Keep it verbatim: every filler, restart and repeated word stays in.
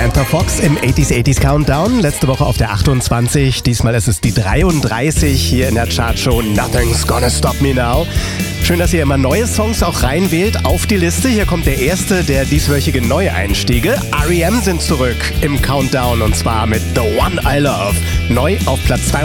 Samantha Fox im achtziger achtziger Countdown. Letzte Woche auf der achtundzwanzig, diesmal ist es die dreiunddreißig hier in der Chartshow Nothing's Gonna Stop Me Now. Schön, dass ihr immer neue Songs auch reinwählt auf die Liste. Hier kommt der erste der dieswöchigen Neueinstiege. R E M sind zurück im Countdown und zwar mit The One I Love. Neu auf Platz zwei.